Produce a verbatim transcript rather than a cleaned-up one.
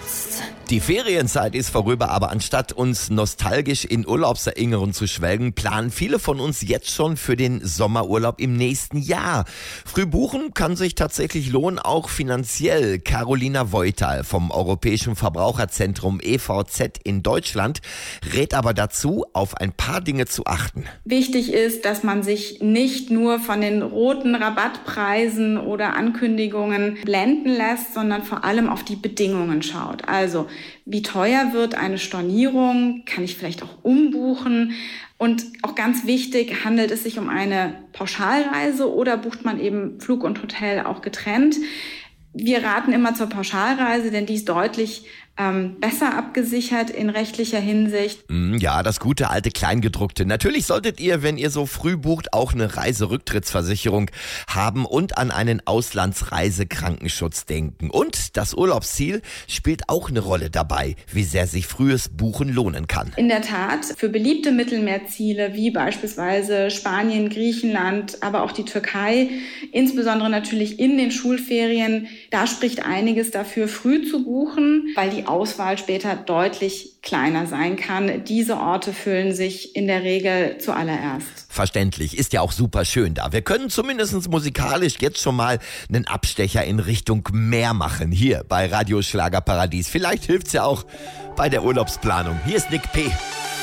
jetzt. Die Ferienzeit ist vorüber, aber anstatt uns nostalgisch in Urlaubserinnerungen zu schwelgen, planen viele von uns jetzt schon für den Sommerurlaub im nächsten Jahr. Früh buchen kann sich tatsächlich lohnen, auch finanziell. Carolina Voital vom Europäischen Verbraucherzentrum E V Z in Deutschland rät aber dazu, auf ein paar Dinge zu achten. Wichtig ist, dass man sich nicht nur von den roten Rabattpreisen oder Ankündigungen blenden lässt, sondern vor allem auf die Bedingungen schaut. Also, wie teuer wird eine Stornierung? Kann ich vielleicht auch umbuchen? Und auch ganz wichtig, handelt es sich um eine Pauschalreise oder bucht man eben Flug und Hotel auch getrennt? Wir raten immer zur Pauschalreise, denn die ist deutlich ähm, besser abgesichert in rechtlicher Hinsicht. Ja, das gute alte Kleingedruckte. Natürlich solltet ihr, wenn ihr so früh bucht, auch eine Reiserücktrittsversicherung haben und an einen Auslandsreisekrankenschutz denken. Und das Urlaubsziel spielt auch eine Rolle dabei, wie sehr sich frühes Buchen lohnen kann. In der Tat, für beliebte Mittelmeerziele wie beispielsweise Spanien, Griechenland, aber auch die Türkei, insbesondere natürlich in den Schulferien, da spricht einiges dafür, früh zu buchen, weil die Auswahl später deutlich kleiner sein kann. Diese Orte füllen sich in der Regel zuallererst. Verständlich, ist ja auch super schön da. Wir können zumindest musikalisch jetzt schon mal einen Abstecher in Richtung Meer machen, hier bei Radio Schlagerparadies. Vielleicht hilft's ja auch bei der Urlaubsplanung. Hier ist Nick P.